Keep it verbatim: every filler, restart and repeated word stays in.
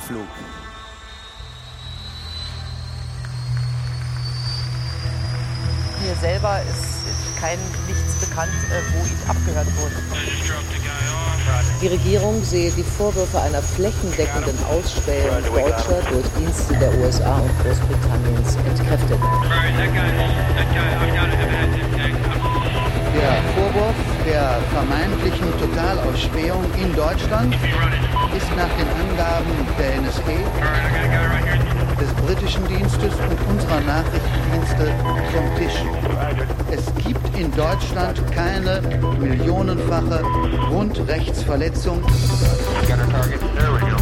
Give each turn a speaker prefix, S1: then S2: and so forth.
S1: Abflug.
S2: Mir selber ist kein nichts bekannt, wo ich abgehört wurde.
S3: Die Regierung sehe die Vorwürfe einer flächendeckenden Ausspähung Deutscher durch Dienste der U S A und Großbritanniens entkräftet.
S4: Der Vorwurf der vermeintlichen Totalausspähung in Deutschland ist nach den Angaben der N S A, des britischen Dienstes und unserer Nachrichtendienste vom Tisch. Es gibt in Deutschland keine millionenfache Grundrechtsverletzung.